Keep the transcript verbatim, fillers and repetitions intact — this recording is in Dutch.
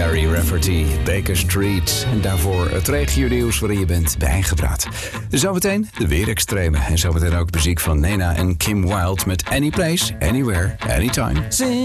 Harry Rafferty, Baker Street. En daarvoor het regio-nieuws waarin je bent bijgepraat. Zometeen de weerextreme. En zometeen ook muziek van Nena en Kim Wilde met Any Place, Anywhere, Anytime.